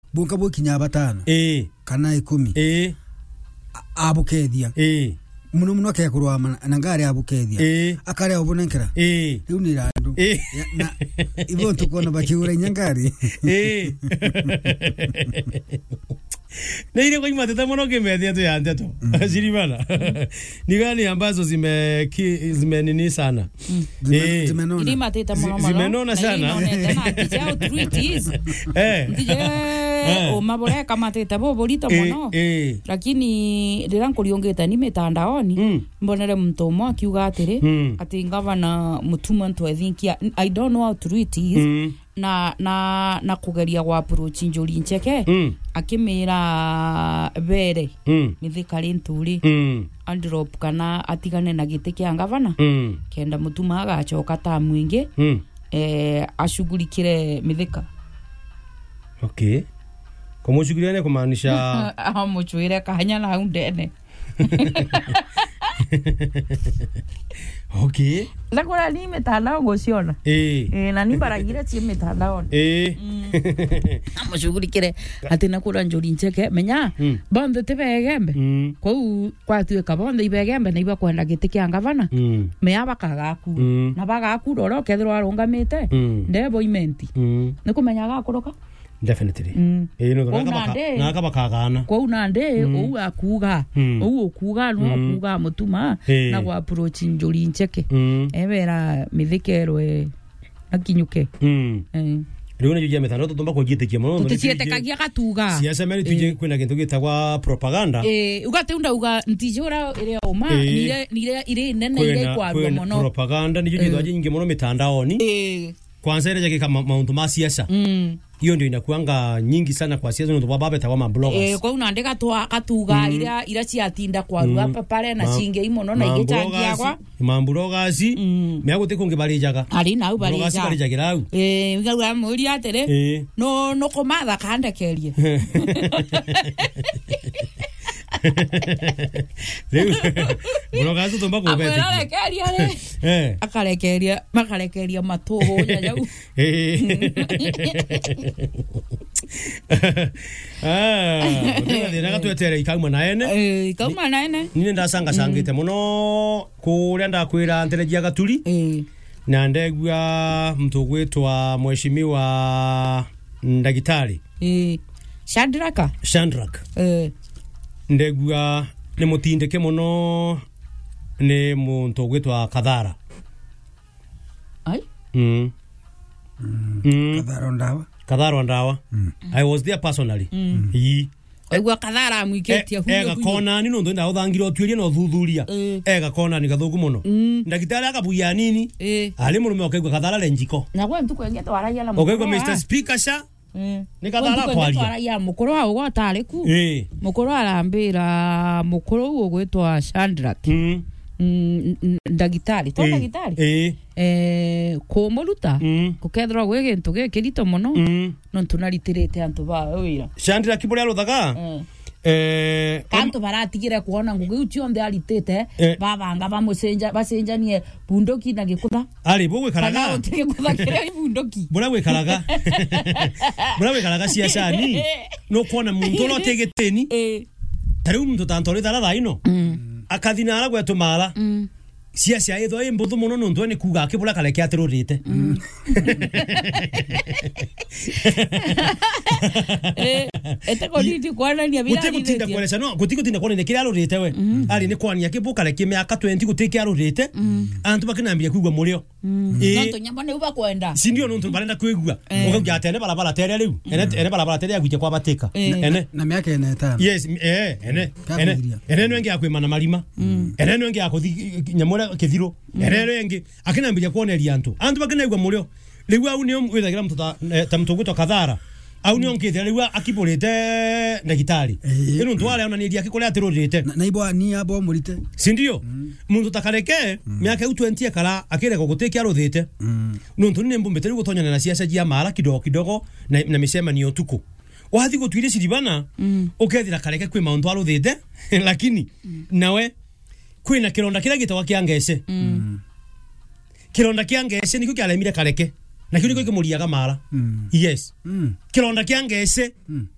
bunka bukinya batano kana 10 abukethia muno akekurwa na ngari abukethia akare obonenkera riu ni randu na ibo tukona bakiura nyangari na ile kwa matata mono kimethia tu ya ndeto zilibana ni gani ambazo zime nini sana zimenona matata mono zimenona sana tena kijao tweets o mabore kama teta bobolito mono lakini ndiranko liongeta ni mitandaoni mbonere mtu mwa kiuga atiri ati ngavana mutuma ntu ethinkia I don't know how to read it na kugeria gwa approach njuri ncheke akimira bere mithikari nturi androp kana atigane na gite kia ngavana kenda mutuma agachoka ta mwingi ashughulikire mithika. Okay. Como shughuliane kumaanisha amuchwire kahanya na undene. Okay. Lakura ni metandao ngociona. Na ni baragira ci metandao. Amushughulikire ati nakura njuri ncheke menya bonde tebegembe. Kwa tuika bonde ibegembe na iba kwenda gite kia ngavana. Me abakagaku. Na bagaku roro kethiro arungamite. Ndebo imenti. Nikumenya gakuroka. Definitely. No nakabakagana. Kwa unande ou akuga. Ou okuga no akuga mutuma na gwa approach njuri ncheke. Ebera mithikero akinyuke. Riu na jujia metano tutomba kugitekia muno tuticietekagia gatuga siasa meri tuje kwina kintu gitagwa propaganda ugateunda uga ntijura ile oma ile nene ile kwa muno propaganda ni jujia nyingi muno mitandaoni kwanza ile kama maundu ma siasa hiyo ndio inakuanga nyingi sana kwa siasa ndio baba beta wa bloggers kwa unaandika tu akatuga ila ciatinda kwa hapa pale na cinge imono na igichangia kwa bloggers meago te kungebalijaga ali na ubalijaga balijagira au ngawa muri atere no komatha kandekerie bloggers tumba ko beti akalekeria matuho nyau ndina gatuetere ikauma naene nini ndasanga sangite muno kuria ndakwira nterejia gaturi na ndegwa mtu gwitwa mheshimiwa ndagitari Shandrak ndegwa ni mutindike muno ni muntu gwitwa Kathara Kathara ndawa I was there personally egwa Kathara amwiketia ega kona ni no ndo ndathangiro tuirie no thuthuria ega kona ni gathugu muno ndagitari akabuya nini ali murume okegwa Kathara lenjiko na gwe mtu kwengeta waraia la okegwa Mr Speaker sha ni Kathara kwaria ya mukuru wa ugotari ku mukuru arambira mukuru ugo gwitwa Shandrak ndagitari to ndagitari kumuruta kukethra gwege ntuge kirito muno no tunaritirete antu ba wira Shandira kiburi aruthaga kanto baratigire kuona ngugi ucio nde aritete babanga basenjanie bundoki na gikutha ari bugwe karaga utige kuthakira bundoki buragwe karaga siasa ni no kuona muntu no tegeteni tari muntu tantore dara ino akathina aragwe tumara siasa etho embuthu muno nuntu ni kuga akibura kareke atirurite etekoliti kwana ni abira gutitinda kwelesa no gutitinda kwana ni kira arurite we ari ni kwani akibuka reke miaka 20 gutike arurite antu bakinambia kuigwa murio nonto nyamba ne uba kwenda si ndio nuntu barenda kuigwa ukagia atene barabara tere riu ene barabara tere aguje kwa batika ene na miaka ene tano yes ene no ngi akwima na marima ene no ngi akuthi nyamura kithiro ene ngi akinambia kuoneria antu bakinaigwa murio riu au ni withagira mtu gwitwa Kathara au ni onkithira riu akiburite ndagitari ino ntwale ona ni ndia akikore atirurite na ibo ni abo murite si ndio muntu takareke miaka 20 akara akire guguteke aruthite nuntu ni mbumbe tari gutonyana na siasa jia mara kidogo na misema ni otuko wathi gutwire siribana ukethira kareke kwi maundu aruthite lakini nawe kwina kironda kira gitawa kiangese kironda kiangese niko kialemire kareke na kyo niko kimuriaga mara yes kironda kiangese